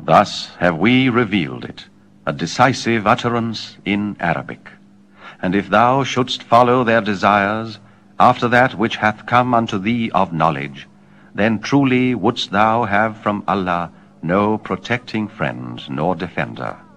Thus have we revealed it, a decisive utterance in Arabic. And if thou shouldst follow their desires, after that which hath come unto thee of knowledge, then truly wouldst thou have from Allah no protecting friend nor defender.